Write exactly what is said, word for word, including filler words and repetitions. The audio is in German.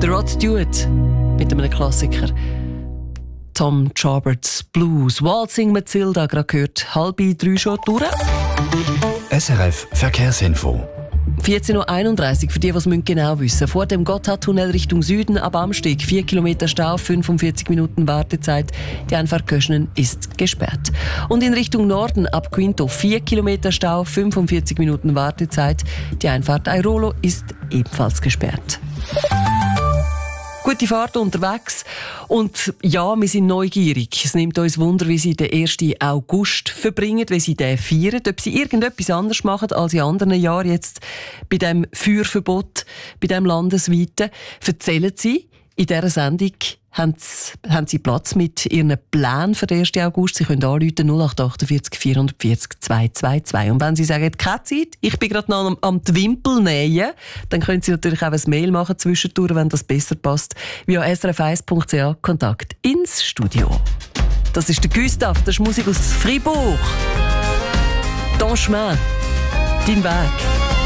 Der Rod Stewart mit einem Klassiker. Tom Jarbert's Blues. Waltzing Matilda, gerade gehört. Halb drei schon durch. S R F Verkehrsinfo. vierzehn Uhr einunddreißig, für die, die es genau wissen müssen. Vor dem Gotthardtunnel Richtung Süden ab Amsteg. vier Kilometer Stau, fünfundvierzig Minuten Wartezeit. Die Einfahrt Köschnen ist gesperrt. Und in Richtung Norden ab Quinto vier Kilometer Stau, fünfundvierzig Minuten Wartezeit. Die Einfahrt Airolo ist ebenfalls gesperrt. Gute Fahrt unterwegs. Und ja, wir sind neugierig. Es nimmt uns Wunder, wie Sie den ersten August verbringen, wie Sie den feiern, ob Sie irgendetwas anderes machen als in anderen Jahren jetzt bei dem Feuerverbot, bei dem landesweiten. Erzählen Sie in dieser Sendung, haben Sie, haben Sie Platz mit Ihren Plänen für den ersten August? Sie können anrufen null acht achtundvierzig vierundvierzig zweihundertzweiundzwanzig. Und wenn Sie sagen, keine Zeit, ich bin gerade noch am, am die Wimpel nähen, dann können Sie natürlich auch ein Mail machen zwischendurch, wenn das besser passt, via s r f eins punkt c h Kontakt ins Studio. Das ist der Gustav, das ist Musik aus Fribourg. Ton chemin, dein Weg.